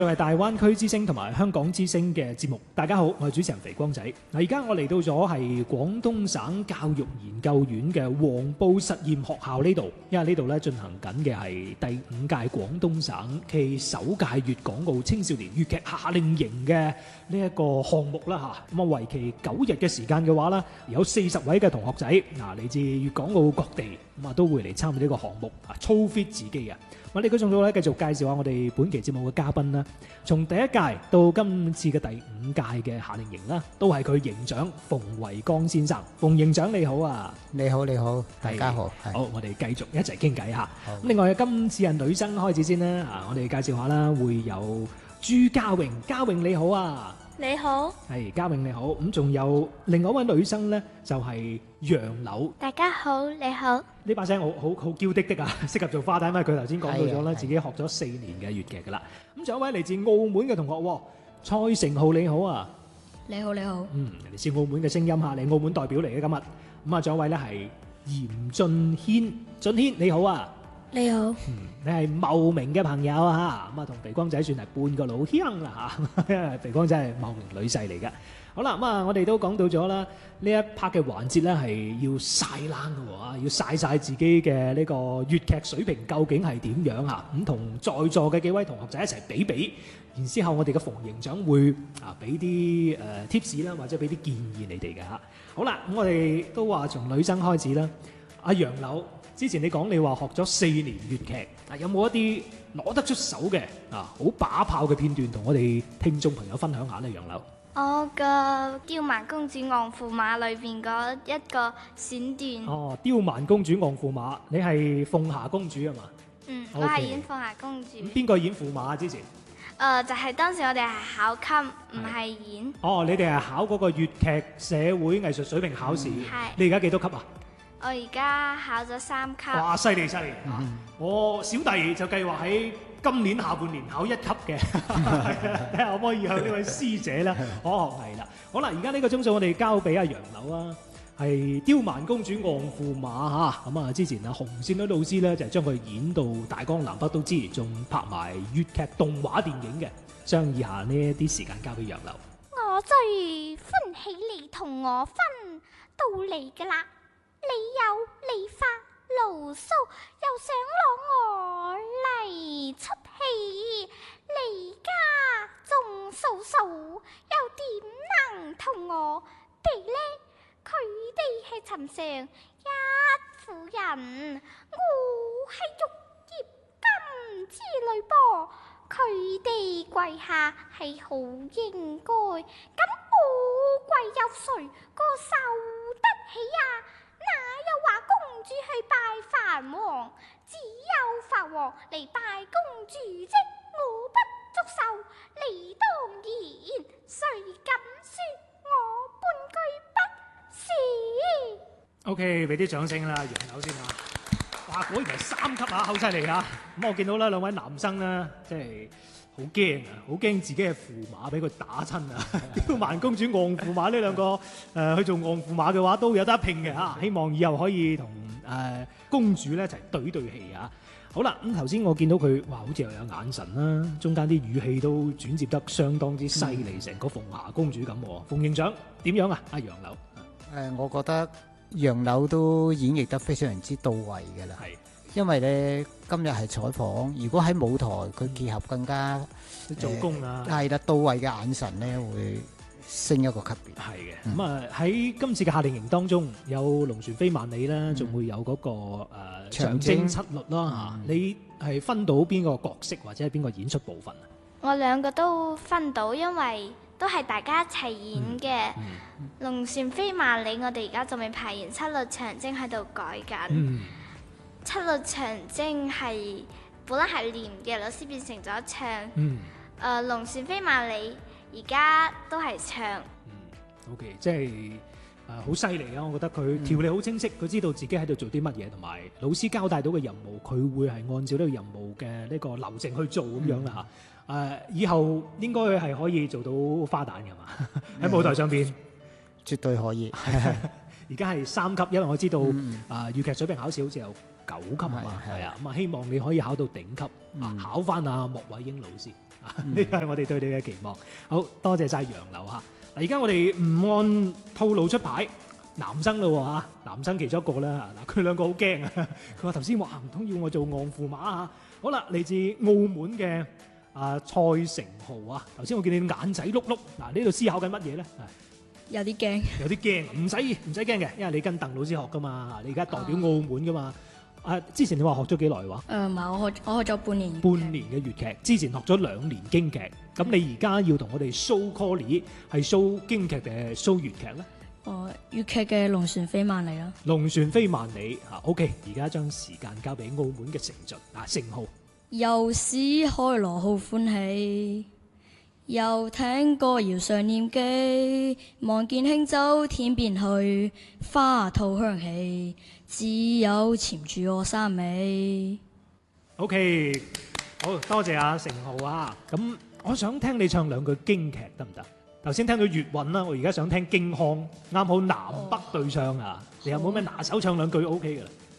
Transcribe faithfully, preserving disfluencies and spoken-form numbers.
又係大灣區之聲同埋香港之聲嘅節目，大家好，我係主持人肥光仔。嗱，而家我嚟到咗係廣東省教育研究院嘅黃埔實驗學校呢度，因為呢度咧進行緊嘅係第五屆廣東省暨首屆粵港澳青少年粵劇夏令營嘅呢一個項目啦嚇。咁啊，為期九日嘅時間嘅話咧，有四十位嘅同學仔嗱嚟自粵港澳各地，咁啊都會嚟參與呢個項目啊，操 fit 自己啊！我哋嗰種組咧繼續介紹下我哋本期節目嘅嘉賓啦。從第一屆到今次嘅第五屆嘅夏令營啦，都係佢營長馮維剛先生。馮營長你好啊！ 你好，你好，大家好。 好，我哋繼續一齊傾偈下。咁另外今次係女生開始先啦。啊，我哋介紹下啦，會有朱家穎，家穎你好啊！ 你好， 係家穎你好。咁仲有另外一位女生咧，就係楊柳。 大家好，你好。 呢把聲好好好嬌滴滴啊，適合做花旦，因為佢頭先講到咗啦， 係啊自己學咗四年嘅粵劇噶啦。咁仲有一位嚟自澳門嘅同學喎，蔡成浩你好啊。 你好，你好。 嗯，嚟自澳門嘅聲音嚇，你澳門代表嚟嘅今日。咁啊，仲有一位咧係嚴俊軒，俊軒你好啊。 你好。 嗯，你係茂名嘅朋友啊，咁啊同肥光仔算係半個老鄉啦嚇，因為肥光仔係茂名女婿嚟嘅。好啦，咁啊，我哋都講到咗啦，呢一 part 嘅環節咧係要曬冷嘅喎啊，要曬曬自己嘅呢個粵劇水平究竟係點樣啊？咁同在座嘅幾位同學仔一齊比比，然之後我哋嘅馮營長會啊俾啲誒 tips 啦，或者俾啲建議你哋嘅嚇。好啦，咁我哋都話從女生開始啦。阿楊柳，之前你講你話學咗四年粵劇，啊有冇一啲攞得出手嘅啊好把炮嘅片段同我哋聽眾朋友分享下咧？楊柳。 我個《刁蠻公主昂駙馬》裏邊嗰一個選段。 哦，刁蠻公主昂駙馬，你係鳳霞公主啊嘛？ 嗯， OK 我係演鳳霞公主。 咁邊個演駙馬啊？之前？ 誒、呃，就係、是、當時我哋係考級，唔係演。 哦，你哋係考嗰個粵劇社會藝術水平考試。 係、 你而家幾多級啊？ 我而家考咗三級。 哇，犀利犀利！ 嗯我小弟就計劃喺今年下半年考一級嘅，睇下可唔可以向呢位師姐咧可學藝啦。好啦，而家呢個鐘數我哋交俾阿楊柳啊，係刁蠻公主昂駙馬嚇。咁啊，之前啊紅線女老師咧就係將佢演到大江南北都知，仲拍埋粵劇動畫電影嘅。將以下呢一啲時間交俾楊柳。 我最歡喜你同我分到嚟㗎啦，你有理髮牢騷，又想攞我嚟出氣，你家仲嫂嫂又點能同我比呢？佢哋係尋常一婦人，我係玉葉金之類噃。佢哋跪下係好應該，咁我跪有誰個受得起呀？哪有話公主去拜藩王，只有藩王嚟拜公主啫。我不足受，你當然，誰敢說我半句不是？ OK，俾啲掌聲啦，楊柳先啊！哇，果然係三級啊，好犀利啊！咁我見到咧兩位男生咧，即係好驚啊，好驚自己嘅駙馬俾佢打親啊！刁蠻公主昂駙馬呢兩個誒、呃、去做昂駙馬嘅話都有得一拼嘅嚇，希望以後可以同誒、呃、公主咧一齊對對戲啊！好啦，咁頭先我見到佢哇，好似又有眼神啦，中間啲語氣都轉接得相當之犀利，成、嗯、個鳳霞公主咁喎。馮營長點樣啊？阿楊柳。 誒、呃，我覺得楊柳都演繹得非常之到位嘅啦。 係， 因為咧今日係採訪，如果喺舞台佢結合更加、 嗯、做工啊， 係啦、呃、到位嘅眼神咧，會升一個級別。 係嘅。咁啊喺今次嘅夏令營當中，有龍船飛萬里啦，仲、嗯、會有嗰、那個誒、呃、長征七律啦嚇、嗯。你係分到邊個角色或者係邊個演出部分啊？ 我兩個都分到，因為都係大家一齊演嘅。嗯嗯、龍船飛萬里，我哋而家仲未排完，七律長征喺度改緊。嗯、七律長征係本來係練嘅，老師變成咗唱。誒、嗯呃、龍船飛萬里而家都係唱。 嗯，OK，即係誒好犀利啊！我覺得佢條理好清晰，佢、嗯、知道自己喺度做啲乜嘢，同埋老師交代到嘅任務，佢會係按照呢個任務嘅呢個流程去做咁樣啦嚇。誒、呃，以後應該係可以做到花旦㗎嘛？喺舞台上邊、嗯， 絕對可以。 而家係三級，因為我知道啊、嗯呃，粵劇水平考試好似有九級啊嘛，係啊，咁啊希望你可以考到頂級，嗯、啊考翻阿莫偉英老師。 呢個係我哋對你嘅期望。好多謝晒楊柳嚇。嗱，而家我哋唔按套路出牌，男生咯嚇，男生其中一個啦。嗱，佢兩個好驚啊！佢話頭先話唔通要我做昂駙馬啊？好啦，嚟自澳門嘅啊蔡成浩啊，頭先我見你眼仔碌碌，嗱呢度思考緊乜嘢咧？ 有啲驚， 有啲驚，唔使唔使驚嘅，因為你跟鄧老師學噶嘛，你而家代表澳門噶嘛。啊，之前你話學咗幾耐話？ 誒唔係，我學我學咗半年。 半年嘅粵劇，之前學咗兩年京劇，咁你而家要同我哋 show call 係 show 京劇定係 show 粵劇咧？ 哦，粵劇嘅龍船飛萬里啦。 龍船飛萬里嚇 ，OK，而家將時間交俾澳門嘅成俊啊，成浩。 又是開羅好歡喜，又聽歌謠上念記，望見輕舟天邊去，花吐香氣，只有纏住我衫尾。 OK，好多謝阿成浩啊！咁我想聽你唱兩句京劇得唔得？頭先聽到粵韻啦，我而家想聽京腔，啱好南北對唱啊！你有冇咩拿手唱兩句 OK 㗎啦？